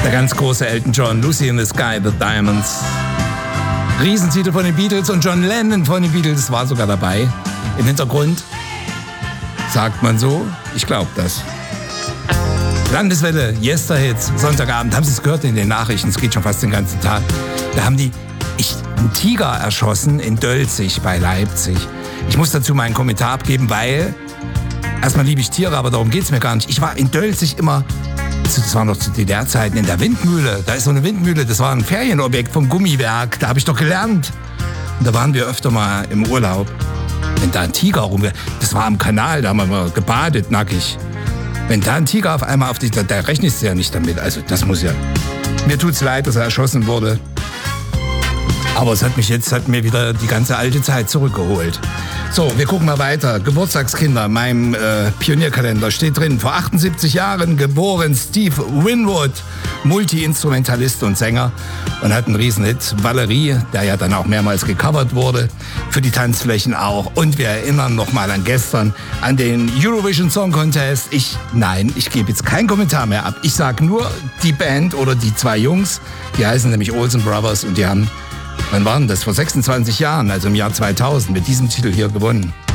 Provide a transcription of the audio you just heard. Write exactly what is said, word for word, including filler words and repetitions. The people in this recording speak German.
Der ganz große Elton John, Lucy in the Sky, The Diamonds. Riesentitel von den Beatles und John Lennon von den Beatles war sogar dabei. Im Hintergrund sagt man so, ich glaube das. Landeswelle, Yesterhits, Sonntagabend, haben Sie es gehört in den Nachrichten, es geht schon fast den ganzen Tag. Da haben die ich, einen Tiger erschossen in Dölzig bei Leipzig. Ich muss dazu meinen Kommentar abgeben, weil erstmal liebe ich Tiere, aber darum geht es mir gar nicht. Ich war in Dölzig immer, das war noch zu D D R-Zeiten, in der Windmühle. Da ist so eine Windmühle, das war ein Ferienobjekt vom Gummiwerk, da habe ich doch gelernt. Und da waren wir öfter mal im Urlaub. Wenn da ein Tiger rum, das war am Kanal, da haben wir mal gebadet, nackig. Wenn da ein Tiger auf einmal auf dich, da, da rechnest du ja nicht damit. Also das muss ja, mir tut's leid, dass er erschossen wurde. Aber es hat mich jetzt, hat mir wieder die ganze alte Zeit zurückgeholt. So, wir gucken mal weiter. Geburtstagskinder, in meinem äh, Pionierkalender steht drin, vor achtundsiebzig Jahren geboren Steve Winwood, Multi-Instrumentalist und Sänger und hat einen Riesenhit, Valerie, der ja dann auch mehrmals gecovert wurde, für die Tanzflächen auch. Und wir erinnern nochmal an gestern, an den Eurovision Song Contest. Ich, nein, ich gebe jetzt keinen Kommentar mehr ab. Ich sage nur die Band oder die zwei Jungs, die heißen nämlich Olsen Brothers und die haben, wann waren das? Vor sechsundzwanzig Jahren, also im Jahr zweitausend, mit diesem Titel hier gewonnen.